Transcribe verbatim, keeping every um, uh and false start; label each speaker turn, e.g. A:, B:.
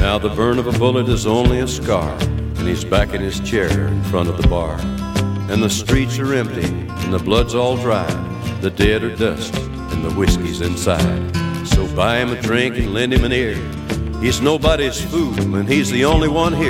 A: Now the burn of a bullet is only a scar, and he's back in his chair in front of the bar. And the streets are empty, and the blood's all dry. The dead are dust, and the whiskey's inside. So buy him a drink and lend him an ear. He's nobody's fool, and he's the only one here.